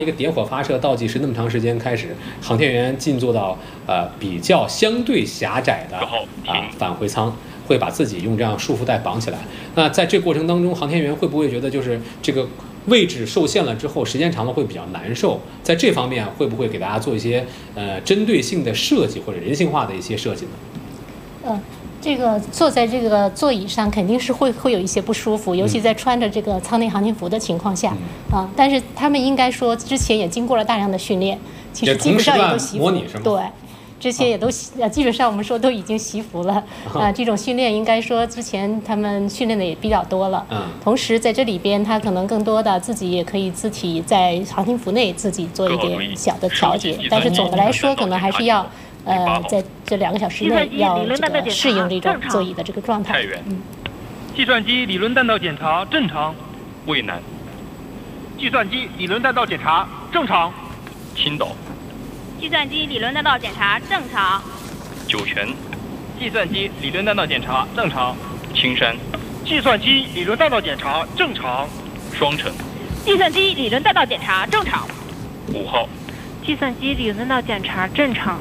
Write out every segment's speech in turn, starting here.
一个点火发射倒计时那么长时间开始，航天员进坐到比较相对狭窄的返回舱，会把自己用这样束缚带绑起来。那在这过程当中，航天员会不会觉得就是这个位置受限了之后，时间长了会比较难受？在这方面会不会给大家做一些针对性的设计或者人性化的一些设计呢？ 这个坐在这个座椅上肯定是会有一些不舒服，尤其在穿着这个舱内航天服的情况下啊。但是他们应该说之前也经过了大量的训练，其实基本上也都习服。对，之前也都基本上我们说都已经习服了啊。这种训练应该说之前他们训练的也比较多了。同时在这里边，他可能更多的自己也可以自体在航天服内自己做一点小的调节，但是总的来说可能还是要。在这2个小时内要这个适应这种座椅的这个状态。 计算机理论弹道检查正常。渭南。计算机理论弹道检查正常。 青岛。 计算机理论弹道检查正常。 酒泉。 计算机理论弹道检查正常。 青山。 计算机理论弹道检查正常。 双城。 计算机理论弹道检查正常。 5号。 计算机理论弹道检查正常。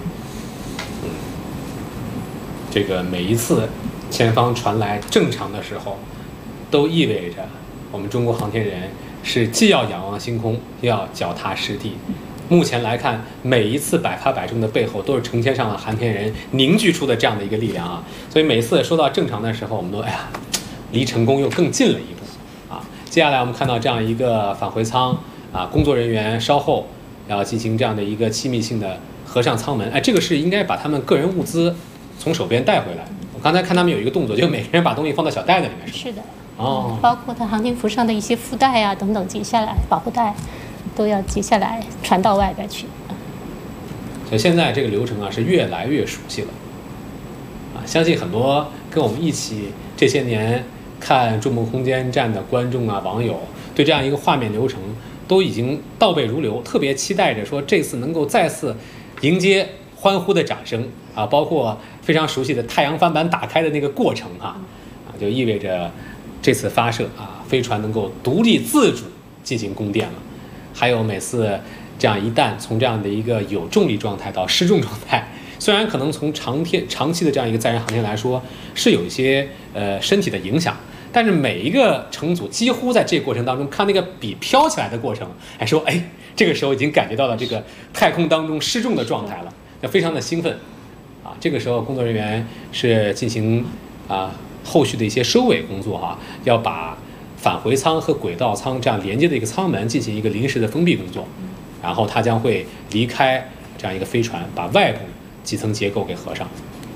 这个每一次前方传来正常的时候，都意味着我们中国航天人是既要仰望星空，又要脚踏实地。目前来看，每一次百发百中的背后，都是成千上万航天人凝聚出的这样的一个力量啊！所以每次说到正常的时候，我们都离成功又更近了一步啊！接下来我们看到这样一个返回舱啊，工作人员稍后要进行这样的一个气密性的合上舱门，这个是应该把他们个人物资从手边带回来。我刚才看他们有一个动作，就每个人把东西放到小袋子里面。 是的，包括他航天服上的一些附带啊等等，解下来保护带都要解下来传到外边去。 所以现在这个流程啊是越来越熟悉了啊，相信很多跟我们一起这些年看中国空间站的观众啊网友，对这样一个画面流程都已经倒背如流，特别期待着说这次能够再次迎接欢呼的掌声啊，包括非常熟悉的太阳帆板打开的那个过程就意味着这次发射飞船能够独立自主进行供电了。还有每次这样一旦从这样的一个有重力状态到失重状态，虽然可能从长期的这样一个载人航天来说是有一些身体的影响，但是每一个乘组几乎在这个过程当中看那个笔飘起来的过程，说这个时候已经感觉到了这个太空当中失重的状态了。要非常的兴奋这个时候工作人员是进行后续的一些收尾工作要把返回舱和轨道舱这样连接的一个舱门进行一个临时的封闭工作，然后它将会离开这样一个飞船，把外部几层结构给合上。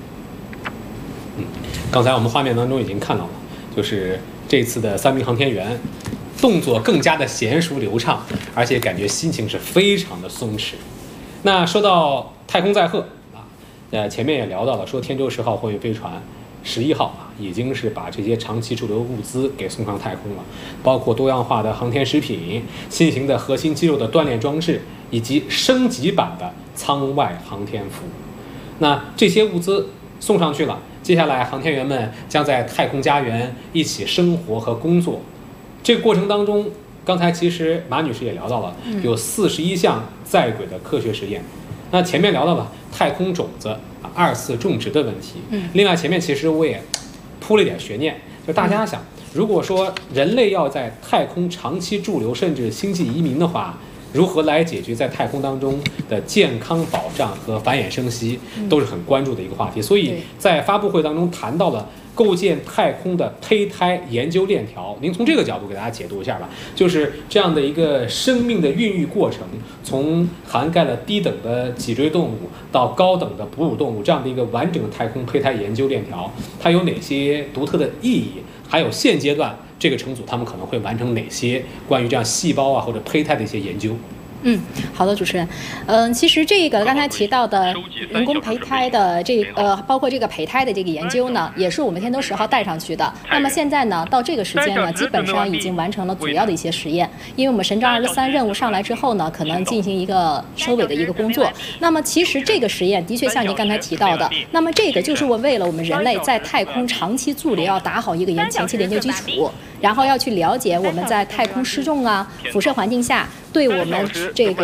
刚才我们画面当中已经看到了，就是这次的3名航天员动作更加的娴熟流畅，而且感觉心情是非常的松弛。那说到太空载荷前面也聊到了，说天舟10号货运飞船11号已经是把这些长期驻留物资给送上太空了，包括多样化的航天食品、新型的核心肌肉的锻炼装置，以及升级版的舱外航天服。那这些物资送上去了，接下来航天员们将在太空家园一起生活和工作。这个过程当中，刚才其实马女士也聊到了，有41项在轨的科学实验。那前面聊到了太空种子2次种植的问题。另外前面其实我也铺了一点悬念，就大家想，如果说人类要在太空长期驻留，甚至星际移民的话，如何来解决在太空当中的健康保障和繁衍生息，都是很关注的一个话题。所以在发布会当中谈到了构建太空的胚胎研究链条，您从这个角度给大家解读一下吧。就是这样的一个生命的孕育过程，从涵盖了低等的脊椎动物到高等的哺乳动物，这样的一个完整的太空胚胎研究链条，它有哪些独特的意义？还有现阶段这个乘组他们可能会完成哪些关于这样细胞或者胚胎的一些研究？ 好的，主持人。其实这个刚才提到的人工胚胎的包括这个胚胎的这个研究呢，也是我们天舟10号带上去的。那么现在呢，到这个时间呢，基本上已经完成了主要的一些实验。因为我们神舟23任务上来之后呢，可能进行一个收尾的一个工作。那么其实这个实验的确像您刚才提到的，那么这个就是为了我们人类在太空长期驻留要打好一个前期的研究基础。 然后要去了解我们在太空失重啊、辐射环境下对我们这个